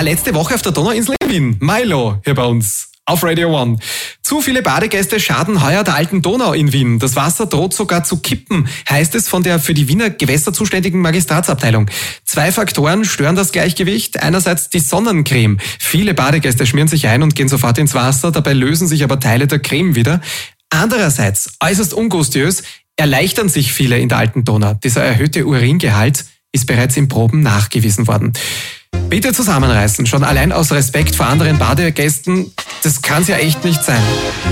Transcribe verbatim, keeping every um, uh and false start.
letzte Woche auf der Donauinsel in Wien. Milo hier bei uns auf Radio One. Zu viele Badegäste schaden heuer der alten Donau in Wien. Das Wasser droht sogar zu kippen, heißt es von der für die Wiener Gewässer zuständigen Magistratsabteilung. Zwei Faktoren stören das Gleichgewicht. Einerseits die Sonnencreme. Viele Badegäste schmieren sich ein und gehen sofort ins Wasser. Dabei lösen sich aber Teile der Creme wieder. Andererseits, äußerst ungustiös, erleichtern sich viele in der alten Donau. Dieser erhöhte Uringehalt ist bereits in Proben nachgewiesen worden. Bitte zusammenreißen, schon allein aus Respekt vor anderen Badegästen, das kann's ja echt nicht sein.